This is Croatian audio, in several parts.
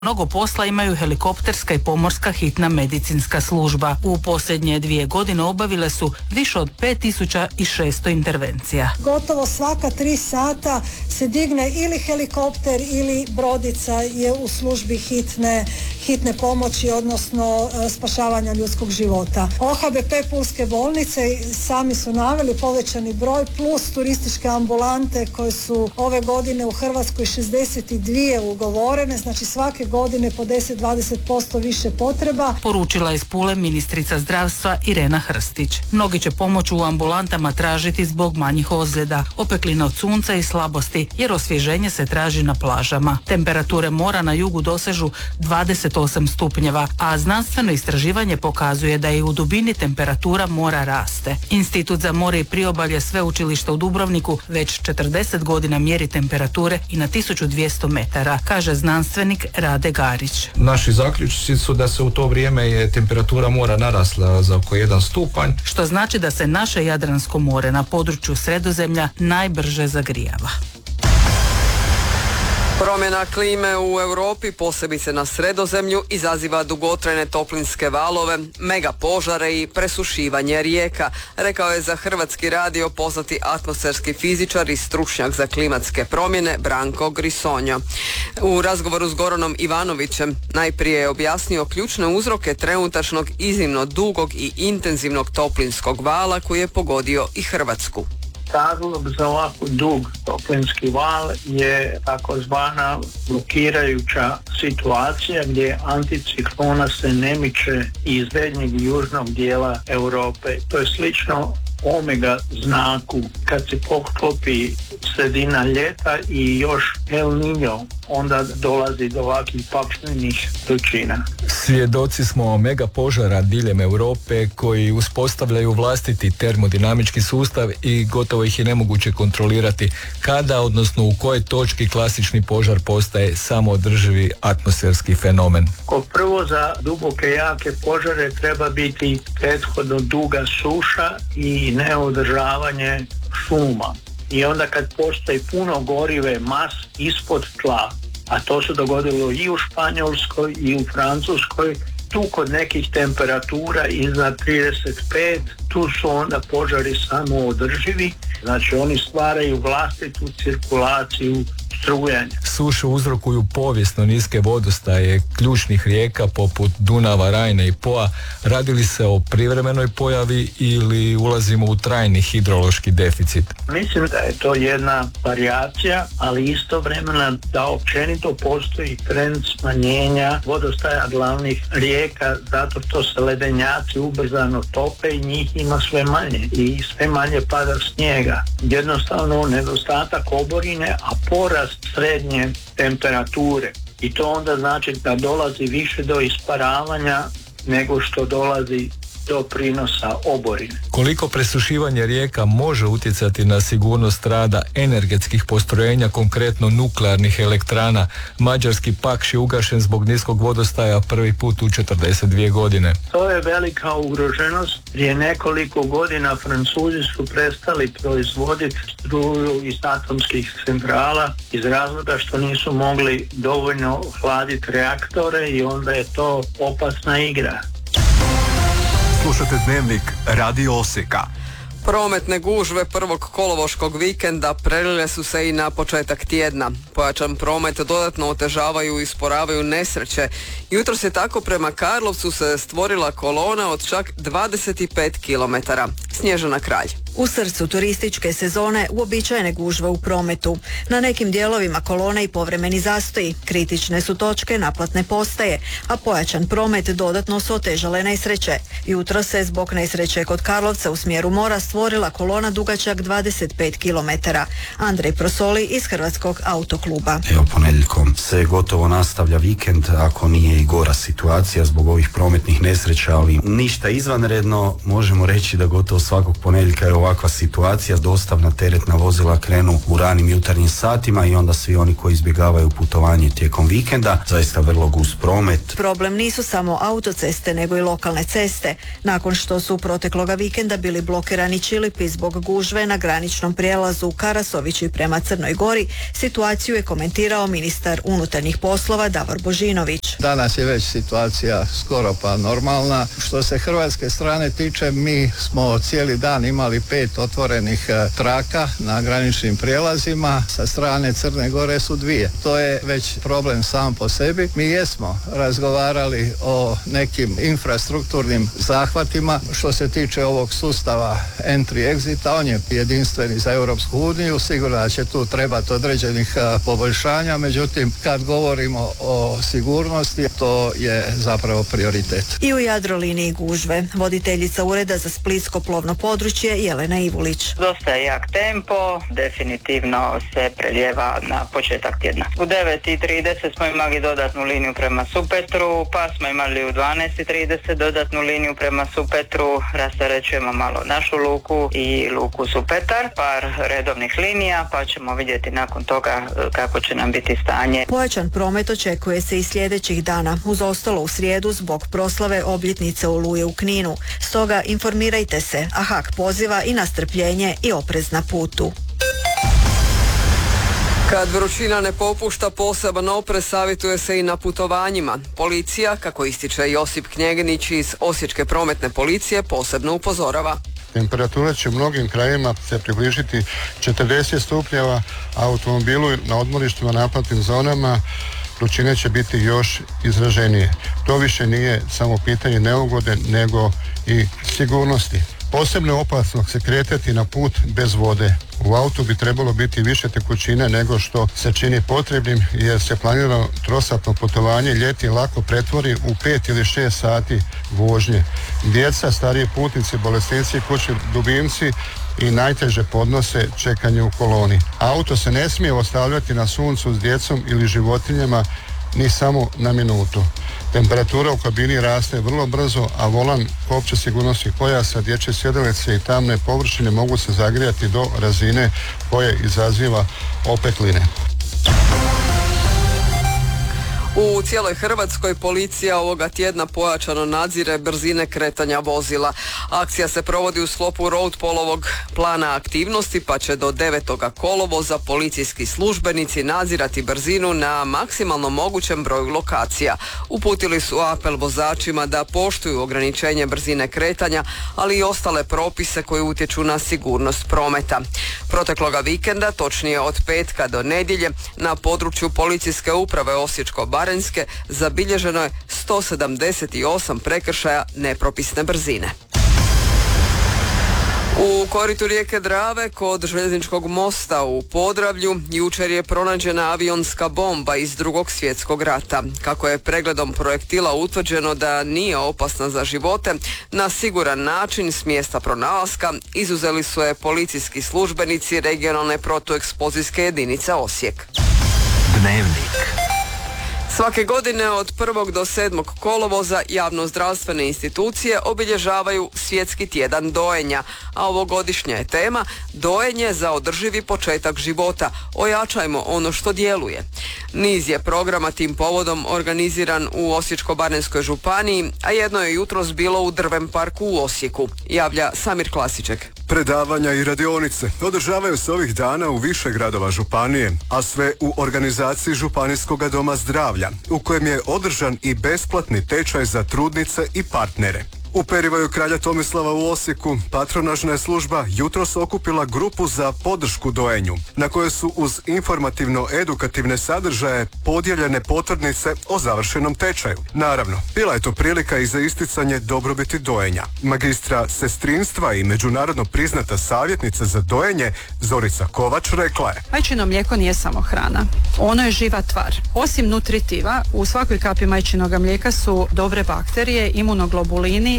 Mnogo posla imaju helikopterska i pomorska hitna medicinska služba. U posljednje 2 godine obavile su više od 5600 intervencija. Gotovo svaka 3 sata se digne ili helikopter ili brodica je u službi hitne pomoći, odnosno spašavanja ljudskog života. OHBP Pulske bolnice sami su naveli povećani broj plus turističke ambulante koje su ove godine u Hrvatskoj 62 ugovorene, znači svake godine po 10-20% više potreba. Poručila iz Pule ministrica zdravstva Irena Hrstić. Mnogi će pomoć u ambulantama tražiti zbog manjih ozljeda, opekline od sunca i slabosti, jer osvježenje se traži na plažama. Temperature mora na jugu dosežu 28 stupnjeva, a znanstveno istraživanje pokazuje da i u dubini temperatura mora raste. Institut za more i priobalje Sveučilišta u Dubrovniku već 40 godina mjeri temperature i na 1200 metara, kaže znanstvenik Rade Garić. Naši zaključci su da se u to vrijeme je temperatura mora narasla za oko 1 stupanj. Što znači da se naše Jadransko more na području Sredozemlja najbrže zagrijava. Promjena klime u Europi, posebice na Sredozemlju, izaziva dugotrajne toplinske valove, mega požare i presušivanje rijeka, rekao je za Hrvatski radio poznati atmosferski fizičar i stručnjak za klimatske promjene Branko Grisonjo. U razgovoru s Goranom Ivanovićem najprije je objasnio ključne uzroke trenutačnog iznimno dugog i intenzivnog toplinskog vala koji je pogodio i Hrvatsku. Razlog za ovako dug toplinski val je takozvana blokirajuća situacija gdje anticiklona se ne miče iz srednjeg i južnog dijela Europe. To je slično omega znaku kad se poklopi sredina ljeta i još El Niño, onda dolazi do ovakvih paklenih vrućina. Svjedoci smo mega požara diljem Europe koji uspostavljaju vlastiti termodinamički sustav i gotovo ih je nemoguće kontrolirati kada, odnosno u kojoj točki klasični požar postaje samoodrživi atmosferski fenomen. Ko prvo za duboke jake požare treba biti prethodno duga suša i neodržavanje šuma. I onda kad postoji puno gorive mas ispod tla, a to se dogodilo i u Španjolskoj i u Francuskoj, tu kod nekih temperatura iznad 35, tu su onda požari samoodrživi, znači oni stvaraju vlastitu cirkulaciju strujanja. Suše uzrokuju povijesno niske vodostaje ključnih rijeka poput Dunava, Rajne i Poa. Radi li se o privremenoj pojavi ili ulazimo u trajni hidrološki deficit? Mislim da je to jedna varijacija, ali istovremeno da općenito postoji trend smanjenja vodostaja glavnih rijeka, zato što se ledenjaci ubrzano tope i njih ima sve manje i sve manje pada snijega. Jednostavno nedostatak oborine, a porast srednje temperature. I to onda znači da dolazi više do isparavanja nego što dolazi do prinosa oborine. Koliko presušivanje rijeka može utjecati na sigurnost rada energetskih postrojenja, konkretno nuklearnih elektrana? Mađarski Pakš je ugašen zbog niskog vodostaja prvi put u 42 godine. To je velika ugroženost. Prije nekoliko godina Francuzi su prestali proizvoditi struju iz atomskih centrala iz razloga što nisu mogli dovoljno hladiti reaktore i onda je to opasna igra. Slušate Dnevnik Radio Osijeka. Prometne gužve prvog kolovoškog vikenda prelile su se i na početak tjedna. Pojačan promet dodatno otežavaju i usporavaju nesreće. Jutros je tako prema Karlovcu se stvorila kolona od čak 25 km. Snježana Kralj. U srcu turističke sezone uobičajene gužve u prometu. Na nekim dijelovima kolone i povremeni zastoji. Kritične su točke naplatne postaje, a pojačan promet dodatno su otežale nesreće. Jutros se zbog nesreće kod Karlovca u smjeru mora stvorila kolona dugačak 25 km. Andrej Prosoli iz Hrvatskog autokluba. Evo, ponedjeljkom se gotovo nastavlja vikend, ako nije i gora situacija zbog ovih prometnih nesreća, ali ništa izvanredno. Možemo reći da gotovo svakog ponedjeljka je ovakva situacija, dostavna teretna vozila krenu u ranim jutarnjim satima i onda svi oni koji izbjegavaju putovanje tijekom vikenda, zaista vrlo gust promet. Problem nisu samo autoceste nego i lokalne ceste. Nakon što su protekloga vikenda bili blokirani Čilipi zbog gužve na graničnom prijelazu Karasovići prema Crnoj Gori, situaciju je komentirao ministar unutarnjih poslova Davor Božinović. Danas je već situacija skoro pa normalna. Što se hrvatske strane tiče, mi smo cijeli dan imali 5 otvorenih traka na graničnim prijelazima. Sa strane Crne Gore su 2. To je već problem sam po sebi. Mi jesmo razgovarali o nekim infrastrukturnim zahvatima. Što se tiče ovog sustava entry-exita, on je jedinstveni za Europsku uniju. Sigurno da će tu trebati određenih poboljšanja, međutim kad govorimo o sigurnosti, to je zapravo prioritet. I u Jadroliniji gužve. Voditeljica Ureda za splitsko plovno područje Jelena Ivulić. Dosta je jak tempo, definitivno se preljeva na početak tjedna. U 9:30 smo imali dodatnu liniju prema Supetru, pa smo imali u 12:30 dodatnu liniju prema Supetru. Rasterećujemo malo našu luku i luku Supetar, par redovnih linija, pa ćemo vidjeti nakon toga kako će nam biti stanje. Pojačan promet očekuje se i sljedećih dana, uz ostalo u srijedu zbog proslave obljetnice Oluje u Kninu. Stoga informirajte se, a HAK poziva i na strpljenje i oprez na putu. Kad vrućina ne popušta, poseban oprez savjetuje se i na putovanjima. Policija, kako ističe Josip Knjeginić iz Osječke prometne policije, posebno upozorava. Temperatura će u mnogim krajevima se približiti 40 stupnjeva, a automobilu na odmorištima, naplatnim zonama vrućine će biti još izraženije. To više nije samo pitanje neugode, nego i sigurnosti. Posebno je opasno se kretati na put bez vode. U autu bi trebalo biti više tekućine nego što se čini potrebnim, jer se planirano trosatno putovanje ljeti lako pretvori u 5 ili 6 sati vožnje. Djeca, stariji putnici, bolesnici, kućni ljubimci i najteže podnose čekanje u koloni. Auto se ne smije ostavljati na suncu s djecom ili životinjama ni samo na minutu. Temperatura u kabini raste vrlo brzo, a volan, kopče sigurnosnih pojasa, dječje sjedalice i tamne površine mogu se zagrijati do razine koje izaziva opekline. U cijeloj Hrvatskoj policija ovoga tjedna pojačano nadzire brzine kretanja vozila. Akcija se provodi u sklopu Roadpolovog plana aktivnosti, pa će do 9. kolovoza policijski službenici nadzirati brzinu na maksimalno mogućem broju lokacija. Uputili su apel vozačima da poštuju ograničenje brzine kretanja, ali i ostale propise koji utječu na sigurnost prometa. Protekloga vikenda, točnije od petka do nedjelje, na području policijske uprave Osječko-baranjske zabilježeno je 178 prekršaja nepropisne brzine. U koritu rijeke Drave kod željezničkog mosta u Podravlju jučer je pronađena avionska bomba iz Drugog svjetskog rata. Kako je pregledom projektila utvrđeno da nije opasna za živote, na siguran način s mjesta pronalaska izuzeli su je policijski službenici regionalne protueksplozijske jedinice Osijek. Dnevnik. Svake godine od 1. do 7. kolovoza javnozdravstvene institucije obilježavaju Svjetski tjedan dojenja, a ovogodišnja je tema dojenje za održivi početak života. Ojačajmo ono što djeluje. Niz je programa tim povodom organiziran u Osječko-baranjskoj županiji, a jedno je jutros bilo u Drvem parku u Osijeku, javlja Samir Klasiček. Predavanja i radionice održavaju se ovih dana u više gradova županije, a sve u organizaciji Županijskog doma zdravlja, u kojem je održan i besplatni tečaj za trudnice i partnere. U perivoju Kralja Tomislava u Osijeku patronažna je služba jutros okupila grupu za podršku dojenju, na kojoj su uz informativno-edukativne sadržaje podijeljene potvrdnice o završenom tečaju. Naravno, bila je to prilika i za isticanje dobrobiti dojenja. Magistra sestrinstva i međunarodno priznata savjetnica za dojenje Zorica Kovač rekla je: Majčino mlijeko nije samo hrana. Ono je živa tvar. Osim nutritiva, u svakoj kapi majčinoga mlijeka su dobre bakterije, imunoglobulini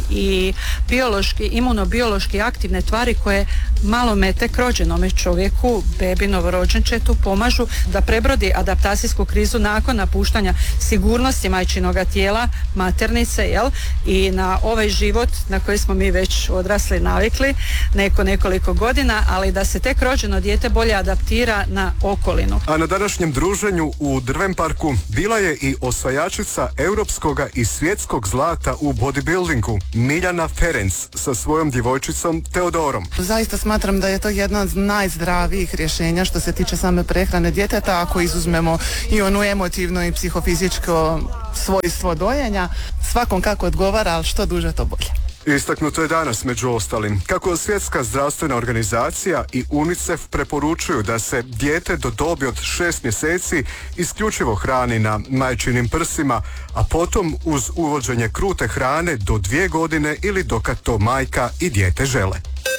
i biološki, imunobiološki aktivne tvari koje malome tek rođenome čovjeku, bebi, novorođenčetu pomažu da prebrodi adaptacijsku krizu nakon napuštanja sigurnosti majčinoga tijela, maternice, i na ovaj život na koji smo mi već odrasli navikli nekoliko godina, ali da se tek rođeno dijete bolje adaptira na okolinu. A na današnjem druženju u Drven parku bila je i osvajačica europskoga i svjetskog zlata u bodybuildingu Miljana Ferenc sa svojom djevojčicom Teodorom. Zaista smatram da je to jedno od najzdravijih rješenja što se tiče same prehrane djeteta, ako izuzmemo i onu emotivno i psihofizičko svojstvo dojenja. Svakom kako odgovara, ali što duže to bolje. Istaknuto je danas među ostalim kako Svjetska zdravstvena organizacija i UNICEF preporučuju da se dijete do dobi od 6 mjeseci isključivo hrani na majčinim prsima, a potom uz uvođenje krute hrane do 2 godine ili dokad to majka i dijete žele.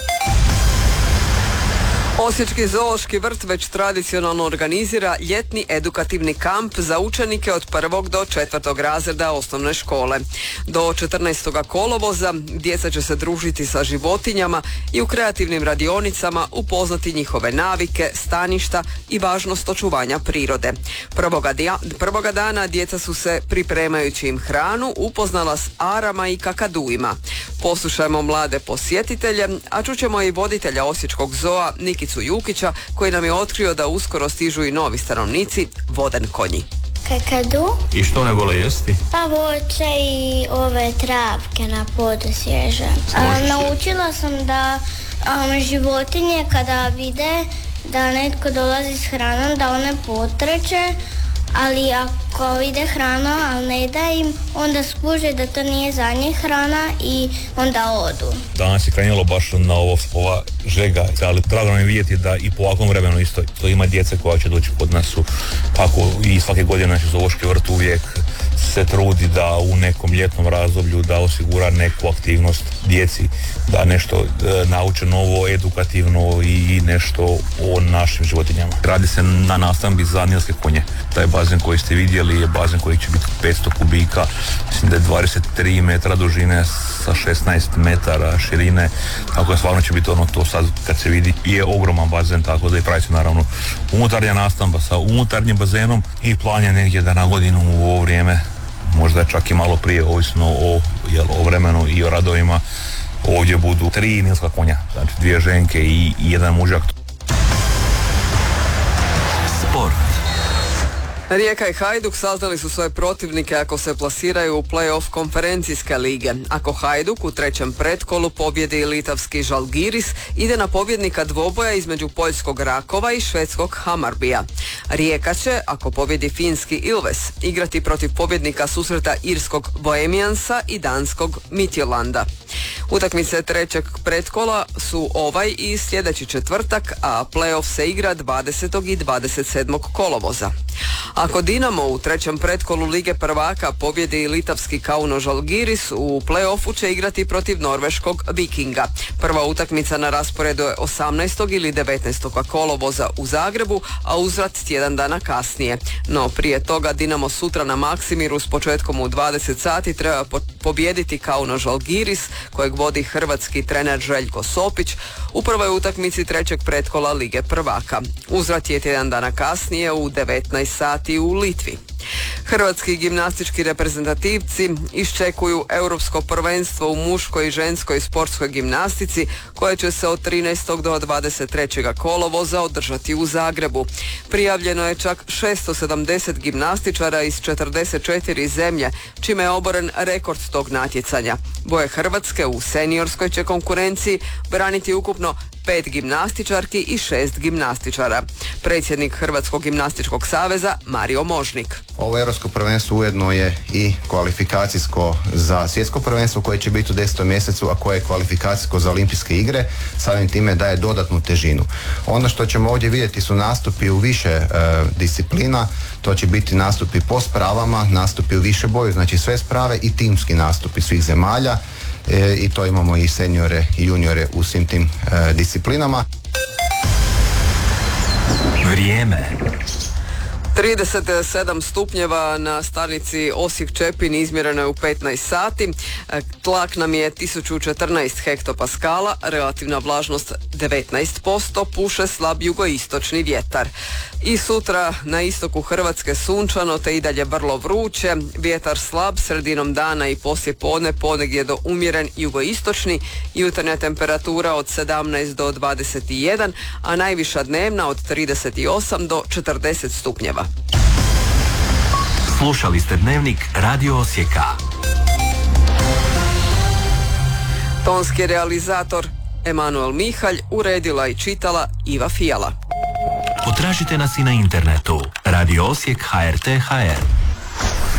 Osječki zoološki vrt već tradicionalno organizira ljetni edukativni kamp za učenike od 1. do 4. razreda osnovne škole. Do 14. kolovoza djeca će se družiti sa životinjama i u kreativnim radionicama upoznati njihove navike, staništa i važnost očuvanja prirode. Prvoga dana djeca su se, pripremajući im hranu, upoznala s arama i kakaduima. Poslušajmo mlade posjetitelje, a čućemo i voditelja Osječkog zoa Nikicu Jukića, koji nam je otkrio da uskoro stižu i novi stanovnici, voden konji. Kakadu. I što ne vole jesti? Pa voće i ove travke na podu svježe. Naučila sam da životinje kada vide da netko dolazi s hranom, da one potreće, ali ako vide hranu, ali ne da im, onda skuže da to nije za njih hrana i onda odu. Danas je krenulo baš na ova žega, ali drago nam je vidjeti da i po ovakvom vremenu isto to ima djece koja će doći kod nas tako i svake godine naš zoološki vrt uvijek se trudi da u nekom ljetnom razdoblju da osigura neku aktivnost djeci, da nešto nauče novo, edukativno i nešto o našim životinjama. Radi se na nastavbi za nilske konje. Taj bazen koji ste vidjeli je bazen koji će biti 500 kubika, mislim da je 23 metra dužine sa 16 metara širine, tako da stvarno će biti ono to sad kad se vidi je ogroman bazen, tako da i pravi se naravno unutarnja nastamba sa unutarnjim bazenom i plan je negdje da na godinu u ovo vrijeme, možda čak i malo prije, ovisno o vremenu i o radovima, ovdje budu 3 nilska konja, znači 2 ženke i 1 mužak. Sport. Rijeka i Hajduk saznali su svoje protivnike ako se plasiraju u play-off konferencijske lige. Ako Hajduk u 3. pretkolu pobjedi litavski Žalgiris, ide na pobjednika dvoboja između poljskog Rakova i švedskog Hamarbija. Rijeka će, ako pobjedi finski Ilves, igrati protiv pobjednika susreta irskog Bohemiansa i danskog Midtjylanda. Utakmice 3. pretkola su ovaj i sljedeći četvrtak, a play-off se igra 20. i 27. kolovoza. Ako Dinamo u 3. pretkolu Lige prvaka pobjedi litavski Kauno Žalgiris, u play-offu će igrati protiv norveškog Vikinga. Prva utakmica na rasporedu je 18. ili 19. kolovoza u Zagrebu, a uzvrat tjedan dana kasnije. No prije toga Dinamo sutra na Maksimiru s početkom u 20 sati treba pobijediti Kauno Žalgiris, kojeg vodi hrvatski trener Željko Sopić, u prvoj utakmici 3. pretkola Lige prvaka. Uzvrat je tjedan dana kasnije u 19 sati u Litvi. Hrvatski gimnastički reprezentativci iščekuju europsko prvenstvo u muškoj i ženskoj sportskoj gimnastici koje će se od 13. do 23. kolovoza održati u Zagrebu. Prijavljeno je čak 670 gimnastičara iz 44 zemlje, čime je oboren rekord tog natjecanja. Boje Hrvatske u seniorskoj će konkurenciji braniti ukupno 5 gimnastičarki i 6 gimnastičara. Predsjednik Hrvatskog gimnastičkog saveza Mario Možnik. Ovo europsko prvenstvo ujedno je i kvalifikacijsko za svjetsko prvenstvo koje će biti u 10. mjesecu, a koje je kvalifikacijsko za olimpijske igre, samim time daje dodatnu težinu. Ono što ćemo ovdje vidjeti su nastupi u više disciplina, to će biti nastupi po spravama, nastupi u više boju, znači sve sprave i timski nastupi svih zemalja. I to imamo i seniore i juniore u svim tim disciplinama. Vrijeme. 37 stupnjeva na stanici Osijek-Čepin izmjereno je u 15 sati. Tlak nam je 1014 hektopaskala, relativna vlažnost 19%, puše slab jugoistočni vjetar. I sutra na istoku Hrvatske sunčano te i dalje vrlo vruće, vjetar slab, sredinom dana i poslije podne ponegdje do umjeren jugoistočni, jutarnja temperatura od 17 do 21, a najviša dnevna od 38 do 40 stupnjeva. Slušali ste Dnevnik Radio Osijeka. Tonski realizator Emanuel Mihalj, uredila i čitala Iva Fijala. Potražite nas i na internetu radio Osijek HRT.hr.